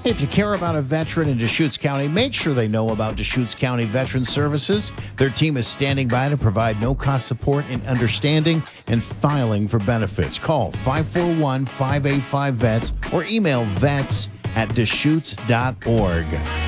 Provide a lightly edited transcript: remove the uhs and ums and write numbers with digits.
If you care about a veteran in Deschutes County, make sure they know about Deschutes County Veteran Services. Their team is standing by to provide no-cost support in understanding and filing for benefits. Call 541-585-VETS or email vets@deschutes.org.